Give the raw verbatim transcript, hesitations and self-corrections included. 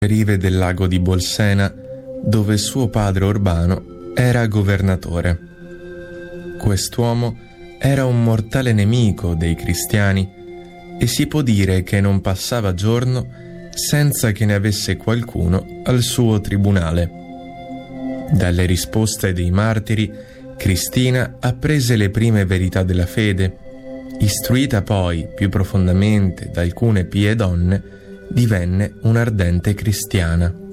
rive del lago di Bolsena, dove suo padre Urbano era governatore. Quest'uomo era un mortale nemico dei cristiani e si può dire che non passava giorno senza che ne avesse qualcuno al suo tribunale. Dalle risposte dei martiri, Cristina apprese le prime verità della fede. Istruita poi più profondamente da alcune pie donne, divenne un'ardente cristiana.